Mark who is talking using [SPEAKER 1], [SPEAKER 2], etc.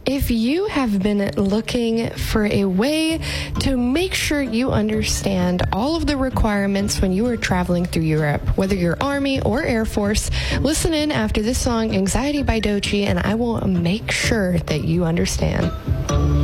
[SPEAKER 1] If you have been looking for a way to make sure you understand all of the requirements when you are traveling through Europe, whether you're Army or Air Force, listen in after this song, Anxiety by Doechii, and I will make sure that you understand.